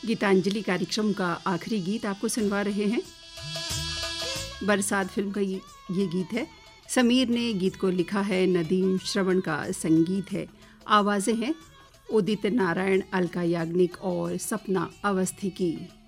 गीतांजलि कार्यक्रम का आखिरी गीत आपको सुनवा रहे हैं। बरसात फिल्म का ये गीत है। समीर ने गीत को लिखा है, नदीम श्रवण का संगीत है। आवाज़ें हैं उदित नारायण, अलका याग्निक और सपना अवस्थी की।